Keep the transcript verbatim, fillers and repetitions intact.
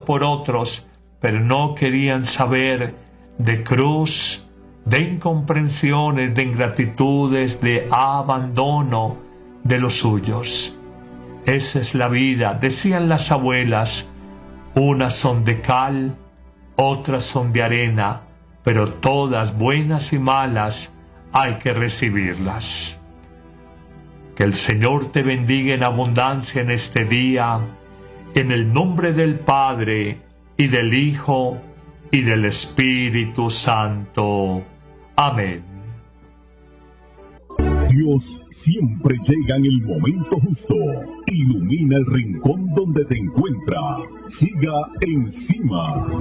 por otros, pero no querían saber de cruz, de incomprensiones, de ingratitudes, de abandono de los suyos. Esa es la vida, decían las abuelas. Unas son de cal, otras son de arena, pero todas buenas y malas hay que recibirlas. Que el Señor te bendiga en abundancia en este día, en el nombre del Padre, y del Hijo, y del Espíritu Santo. Amén. Dios siempre llega en el momento justo. Ilumina el rincón donde te encuentra. Siga encima.